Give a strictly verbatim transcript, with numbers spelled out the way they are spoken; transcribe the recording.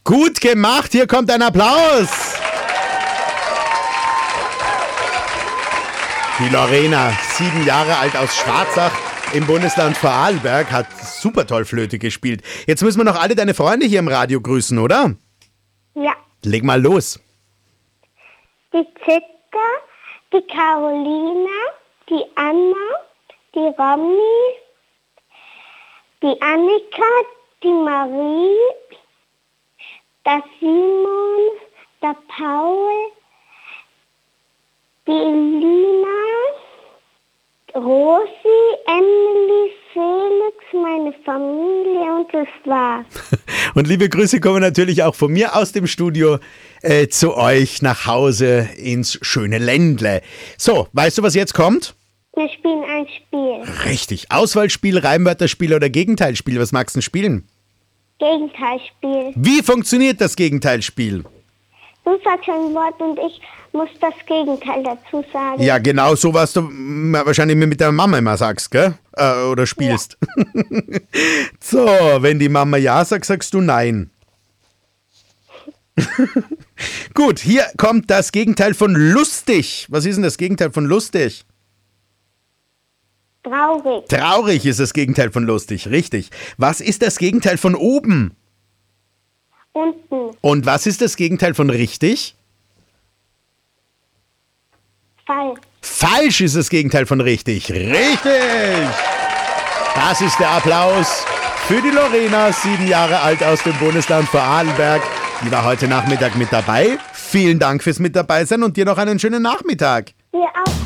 Gut gemacht, hier kommt ein Applaus. Die Lorena, sieben Jahre alt aus Schwarzach im Bundesland Vorarlberg, hat super toll Flöte gespielt. Jetzt müssen wir noch alle deine Freunde hier im Radio grüßen, oder? Ja. Leg mal los. Die Zitka, die Carolina, die Anna, die Romy, die Annika, die Marie, der Simon, der Paul, die Elina, Rosi, Emily, Felix, meine Familie und das war's. Und liebe Grüße kommen natürlich auch von mir aus dem Studio äh, zu euch nach Hause ins schöne Ländle. So, weißt du, was jetzt kommt? Wir spielen ein Spiel. Richtig. Auswahlspiel, Reimwörterspiel oder Gegenteilspiel. Was magst du denn spielen? Gegenteilspiel. Wie funktioniert das Gegenteilspiel? Du sagst ein Wort und ich muss das Gegenteil dazu sagen. Ja, genau so, was du mm, wahrscheinlich mit der Mama immer sagst, gell? Äh, oder spielst. Ja. So, wenn die Mama ja sagt, sagst du nein. Gut, hier kommt das Gegenteil von lustig. Was ist denn das Gegenteil von lustig? Traurig. Traurig ist das Gegenteil von lustig, richtig. Was ist das Gegenteil von oben? Unten. Und was ist das Gegenteil von richtig? Falsch. Falsch ist das Gegenteil von richtig. Richtig! Das ist der Applaus für die Lorena, sieben Jahre alt aus dem Bundesland Vorarlberg. Die war heute Nachmittag mit dabei. Vielen Dank fürs Mit dabei sein und dir noch einen schönen Nachmittag. Wir auch.